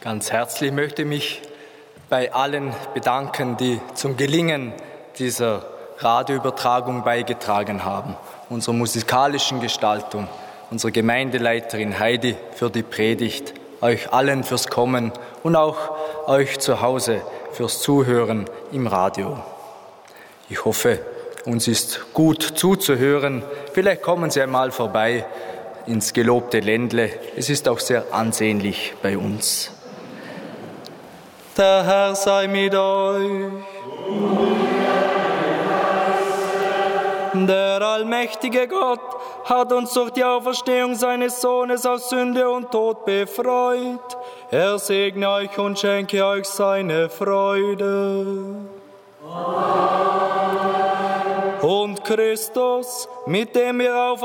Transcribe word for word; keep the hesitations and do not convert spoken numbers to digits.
Ganz herzlich möchte ich mich bei allen bedanken, die zum Gelingen dieser Radioübertragung beigetragen haben. Unserer musikalischen Gestaltung, unserer Gemeindeleiterin Heidi für die Predigt, euch allen fürs Kommen und auch euch zu Hause fürs Zuhören im Radio. Ich hoffe, uns ist gut zuzuhören. Vielleicht kommen Sie einmal vorbei ins gelobte Ländle. Es ist auch sehr ansehnlich bei uns. Der Herr sei mit euch. Der allmächtige Gott hat uns durch die Auferstehung seines Sohnes aus Sünde und Tod befreit. Er segne euch und schenke euch seine Freude. Amen. Und Christus, mit dem wir auf